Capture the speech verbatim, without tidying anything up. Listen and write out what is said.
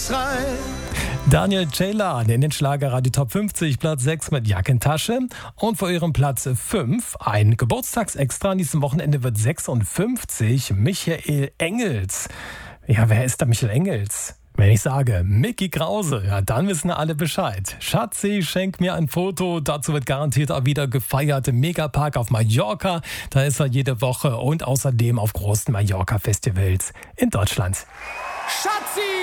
rein. Daniel Ceylan in den Schlagerradio Top fünfzig, Platz sechs mit Jackentasche. Und vor ihrem Platz fünf ein Geburtstagsextra. An diesem Wochenende wird sechsundfünfzig, Michael Engels. Ja, wer ist da Michael Engels? Wenn ich sage Micky Krause, ja, dann wissen alle Bescheid. Schatzi, schenk mir ein Foto. Dazu wird garantiert auch wieder gefeiert im Megapark auf Mallorca. Da ist er jede Woche und außerdem auf großen Mallorca-Festivals in Deutschland. Schatzi!